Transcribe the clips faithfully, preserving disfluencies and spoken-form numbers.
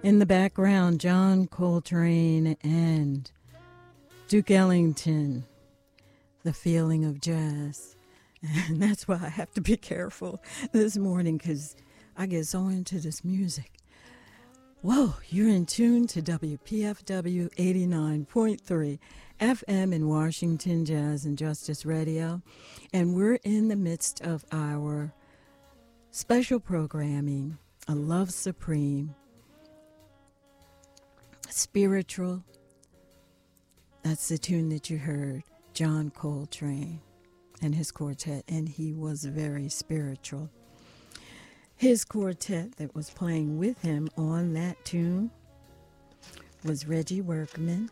In the background, John Coltrane and Duke Ellington, The Feeling of Jazz. And that's why I have to be careful this morning, because I get so into this music. Whoa, you're in tune to W P F W eighty-nine point three F M in Washington, Jazz and Justice Radio. And we're in the midst of our special programming, A Love Supreme, Spiritual. That's the tune that you heard, John Coltrane and his quartet, and he was very spiritual. His quartet that was playing with him on that tune was Reggie Workman.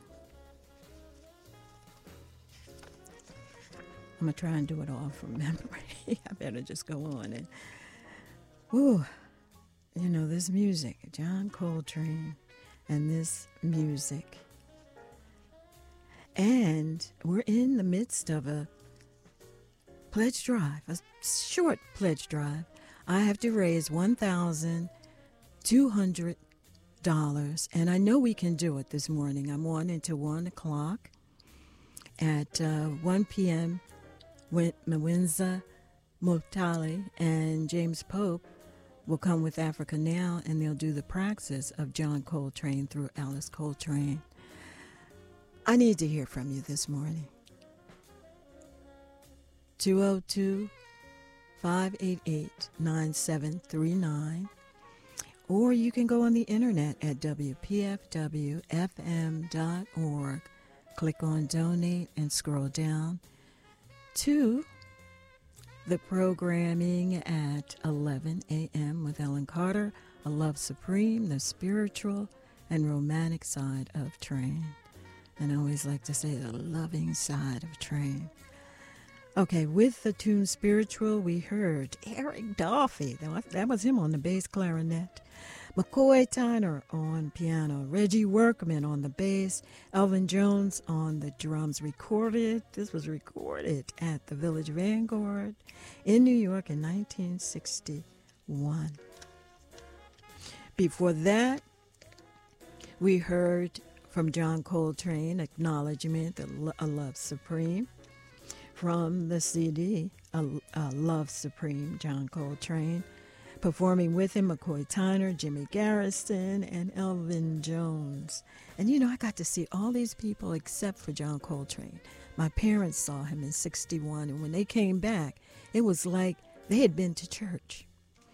I'm going to try and do it all from memory. I better just go on. And, ooh, you know, this music, John Coltrane and this music. And we're in the midst of a pledge drive, a short pledge drive. I have to raise one thousand two hundred dollars, and I know we can do it this morning. I'm on until one o'clock. At uh, one p.m., Mwinza Mutali and James Pope will come with Africa Now, and they'll do the praxis of John Coltrane through Alice Coltrane. I need to hear from you this morning. two oh two, five eight eight, nine seven three nine. Or you can go on the internet at W P F W F M dot org. Click on Donate and scroll down to the programming at eleven a.m. with Ellen Carter, A Love Supreme, the spiritual and romantic side of Train. And I always like to say the loving side of Train. Okay, with the tune Spiritual, we heard Eric Dolphy. That was, that was him on the bass clarinet. McCoy Tyner on piano. Reggie Workman on the bass. Elvin Jones on the drums. Recorded, this was recorded at the Village Vanguard in New York in nineteen sixty-one. Before that, we heard from John Coltrane, Acknowledgement, A Love Supreme. From the C D, A, A Love Supreme, John Coltrane. Performing with him, McCoy Tyner, Jimmy Garrison, and Elvin Jones. And you know, I got to see all these people except for John Coltrane. My parents saw him in sixty-one, and when they came back, it was like they had been to church.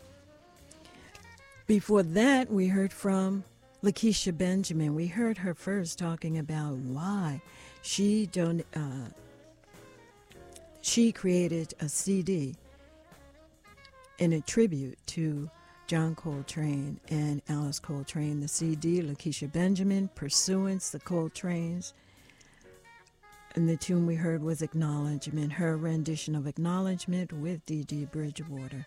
Before that, we heard from Lakeisha Benjamin. We heard her first talking about why she don't. Uh, She created a C D in a tribute to John Coltrane and Alice Coltrane. The C D, Lakeisha Benjamin, Pursuance, the Coltranes. And the tune we heard was Acknowledgement, her rendition of Acknowledgement with Dee Dee Bridgewater.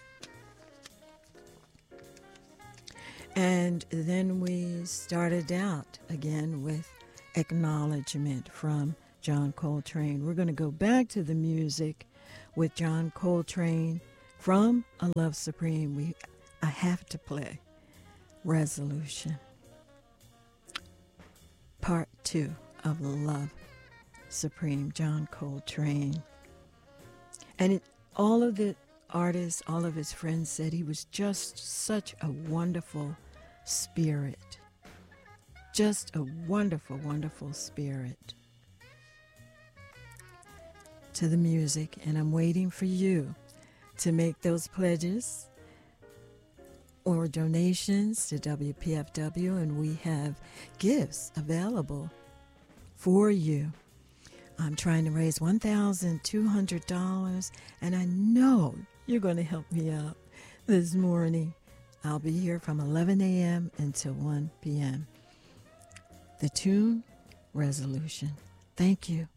And then we started out again with Acknowledgement from John Coltrane. We're going to go back to the music with John Coltrane from A Love Supreme. We, I have to play Resolution, part two of Love Supreme, John Coltrane. And it, all of the artists, all of his friends said he was just such a wonderful spirit. Just a wonderful, wonderful spirit. To the music, and I'm waiting for you to make those pledges or donations to W P F W, and we have gifts available for you. I'm trying to raise one thousand two hundred dollars, and I know you're going to help me out this morning. I'll be here from eleven a.m. until one p.m. The tune, Resolution. Thank you.